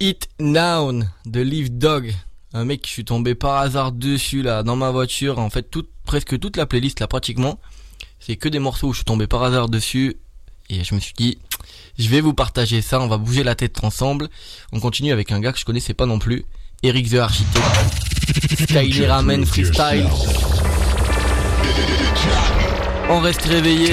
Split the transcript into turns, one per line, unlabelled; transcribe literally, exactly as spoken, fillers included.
It Down de Live Dog. Un mec, je suis tombé par hasard dessus là dans ma voiture. En fait, toute, presque toute la playlist là pratiquement, c'est que des morceaux où je suis tombé par hasard dessus. Et je me suis dit, je vais vous partager ça. On va bouger la tête ensemble. On continue avec un gars que je connaissais pas non plus, Eric the Architect. Skyler Ramen Freestyle. On reste réveillé.